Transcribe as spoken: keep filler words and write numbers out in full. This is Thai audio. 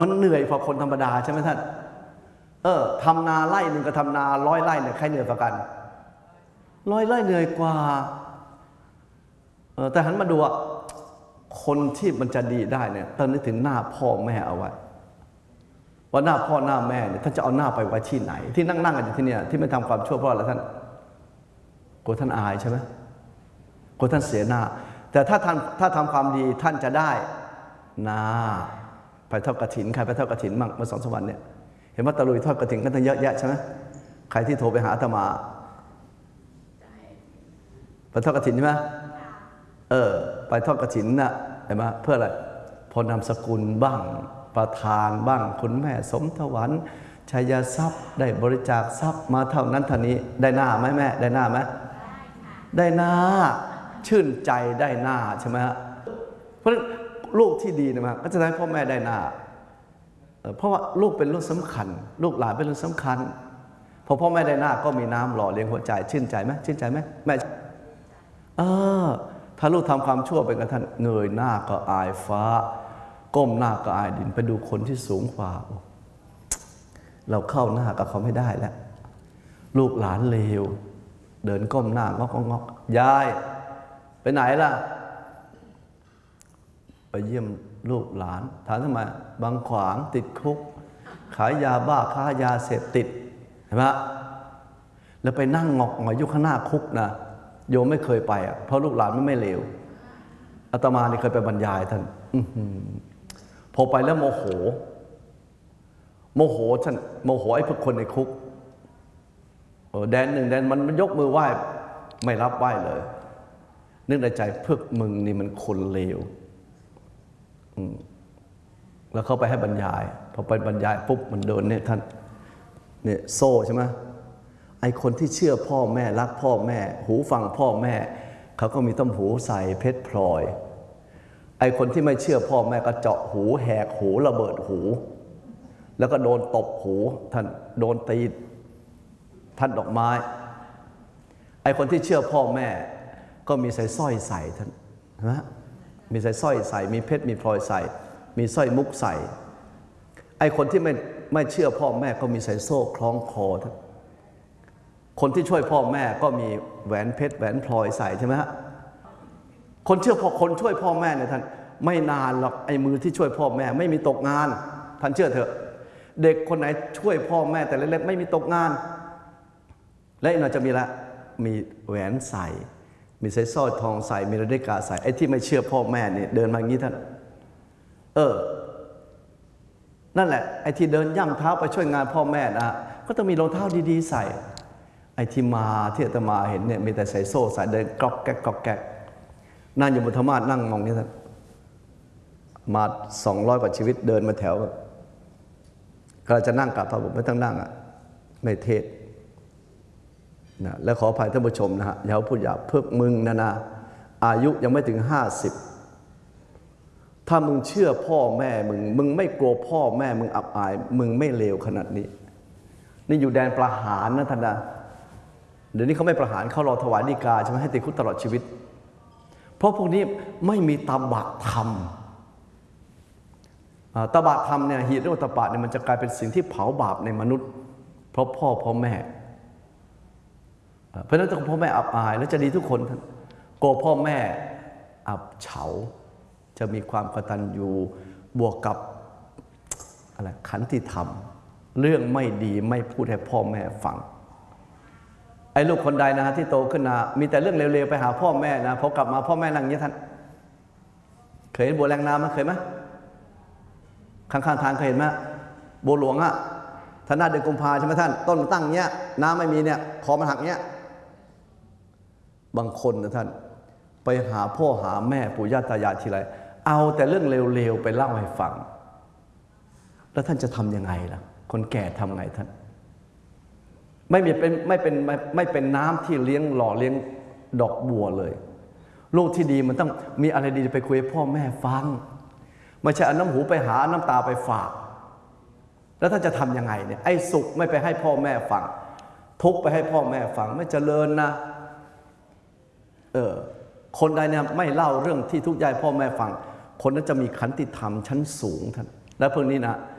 มันเหนื่อยกว่าคนธรรมดาใช่ไหมท่านเออทำนาไร่หนึ่งกับทำนาร้อยไร่เนี่ยใครเหนื่อยกว่ากันร้อยไร่เหนื่อยกว่าเออแต่หันมาดูอ่ะคนที่มันจะดีได้เนี่ยต้องนึกถึงหน้าพ่อแม่เอาไว้ว่าหน้าพ่อหน้าแม่เนี่ยท่านจะเอาหน้าไปไว้ที่ไหนที่นั่งนั่งกันอยู่ที่เนี่ยที่ไม่ทำความชั่วเพราะอะไรท่านกลัวท่านอายใช่ไหมกลัวท่านเสียหน้าแต่ถ้าท่านถ้าทำความดีท่านจะได้หน้าไปทอดกฐินใครไปทอดกฐินมั่งเมื่อสองสามวันเนี่ยเห็นว่าตะลุยทอดกฐินกันตั้งเยอะแยะใช่ไหมใครที่โทรไปหาอาตมาไปทอดกฐินใช่ไหมเออไปทอดกฐินน่ะเห็นไหมเพื่ออะไรพอนามสกุลบ้างประธานบ้างคุณแม่สมทวันชัยทรัพย์ได้บริจาคทรัพย์มาเท่านั้นเท่านี้ได้หน้าไหมแม่ได้หน้าไหมได้หน้าชื่นใจได้หน้าใช่ไหมฮะเพราะลูกที่ดีนะมาก็จะได้พ่อแม่ได้หน้าเพราะว่าลูกเป็นเรื่องสำคัญลูกหลานเป็นเรื่องสำคัญพอพ่อแม่ได้หน้าก็มีน้ำหล่อเลี้ยงหัวใจชื่นใจไหมชื่นใจไหมแม่เออถ้าลูกทำความชั่วไปกับท่านเงยหน้าก็อายฟ้าก้มหน้าก็อายดินไปดูคนที่สูงกว่าเราเข้าหน้ากับเขาไม่ได้แล้วลูกหลานเลวเดินก้มหน้างอกงอกยายไปไหนล่ะไปเยี่ยมลูกหลานถามทำไมบางขวางติดคุกขายยาบ้าค้ายาเสพติดเห็นไหมแล้วไปนั่งงอกงอยอยู่ข้างหน้าคุกนะโยมไม่เคยไปอ่ะเพราะลูกหลานมันไม่เลวอาตมานี่เคยไปบรรยายท่านพอไปแล้วโมโหโมโหฉันโมโหไอ้พวกคนในคุกเออแดนหนึ่งแดนมันมันยกมือไหว้ไม่รับไหว้เลยนึกในใจพวกมึงนี่มันคนเลวแล้วเขาไปให้บรรยายพอไปบรรยายปุ๊บมันโดนเนี่ยท่านเนี่ยโซ่ใช่ไหมไอคนที่เชื่อพ่อแม่รักพ่อแม่หูฟังพ่อแม่เขาก็มีต้มหูใส่เพชรพลอยไอคนที่ไม่เชื่อพ่อแม่ก็เจาะหูแหกหูระเบิดหูแล้วก็โดนตบหูท่านโดนตีท่านดอกไม้ไอคนที่เชื่อพ่อแม่ก็มีใส่สร้อยใส่ท่านนะมีใส่สร้อยใส่มีเพชรมีพลอยใส่มีสร้อยมุกใส่ไอคนที่ไม่ไม่เชื่อพ่อแม่ก็มีใส่โซ่คล้องคอท่านคนที่ช่วยพ่อแม่ก็มีแหวนเพชรแหวนพลอยใส่ใช่ไหมฮะคนเชื่อพ่อคนช่วยพ่อแม่เนี่ยท่านไม่นานหรอกไอ้มือที่ช่วยพ่อแม่ไม่มีตกงานท่านเชื่อเถอะเด็กคนไหนช่วยพ่อแม่แต่เล็กๆไม่มีตกงานและอีกหน่อยจะมีละมีแหวนใส่มีใส่สร้อยทองใส่มีนาฬิกาใส่ไอ้ที่ไม่เชื่อพ่อแม่เนี่ยเดินมาอย่างนี้ท่านเออนั่นแหละไอ้ที่เดินย่ำเท้าไปช่วยงานพ่อแม่นะก็ต้องมีรองเท้าดีๆใส่ไอ้ที่มาที่อาตมาเห็นเนี่ยมีแต่ใส่โซ่ใส่เดินกรอกแกกกรอกแกกนั่งอยู่บนธรรมาสนั่งมองนี่ท่านมาสองร้อยกว่าชีวิตเดินมาแถวก็จะนั่งกับพระบุตรไม่ต้องนั่งอ่ะไม่เทศนะและขออภัยท่านผู้ชมนะฮะอย่าพูดหยาบเพิกมึงนะนะอายุยังไม่ถึงห้าสิบถ้ามึงเชื่อพ่อแม่มึงมึงไม่กลัวพ่อแม่มึงอับอายมึงไม่เลวขนาดนี้นี่อยู่แดนประหารนะท่านนะเดี๋ยวนี้เขาไม่ประหารเขารอถวายฎีกาใช่ไหมให้ติดคุกตลอดชีวิตเพราะพวกนี้ไม่มีตบะธรรมตบะธรรมเนี่ยหิริโอตปะเนี่ยมันจะกลายเป็นสิ่งที่เผาบาปในมนุษย์เพราะพ่อพ่อแม่เพราะฉะนั้นต้องพ่อแม่อับอายแล้วจะดีทุกคนโกพ่อแม่อับเฉาจะมีความกตัญญูบวกกับอะไรขันติธรรมเรื่องไม่ดีไม่พูดให้พ่อแม่ฟังไอ้ลูกคนใดนะที่โตขึ้นนะมีแต่เรื่องเลวๆไปหาพ่อแม่นะพอกลับมาพ่อแม่นั่งอย่างนี้ท่านเคยเห็นบัวแรงน้ำมั้ยเคยไหมข้างๆทางเคยเห็นไหมบัวหลวงอะท่านหน้าเดือนกุมภาใช่ไหมท่านต้นตั้งเนี้ยน้ำไม่มีเนี่ยคอมันหักเนี้ยบางคนนะท่านไปหาพ่อหาแม่ปู่ย่าตายายทีไรเอาแต่เรื่องเร็วๆไปเล่าให้ฟังแล้วท่านจะทำยังไงล่ะคนแก่ทำไงท่านไม่มีเป็นไม่เป็นไม่เป็นน้ำที่เลี้ยงหล่อเลี้ยงดอกบัวเลยลูกที่ดีมันต้องมีอะไรดีไปคุยให้พ่อแม่ฟังไม่ใช่เอาน้ำหูไปหาน้ำตาไปฝากแล้วท่านจะทำยังไงเนี่ยไอ้สุขไม่ไปให้พ่อแม่ฟังทุกข์ไปให้พ่อแม่ฟังไม่เจริญนะเออคนใดเนี่ยไม่เล่าเรื่องที่ทุกข์ใจพ่อแม่ฟังคนนั้นจะมีขันติธรรมชั้นสูงท่านและพวกนี้นะ